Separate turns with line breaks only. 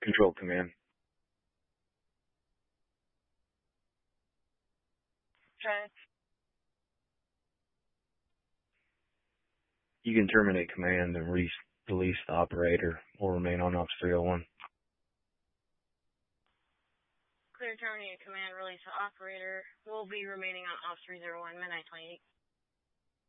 Control command.
Okay.
You can terminate command and release the operator or remain on Ops 301.
Clear terminated command, release the operator. Will be remaining on Ops 301, midnight 28.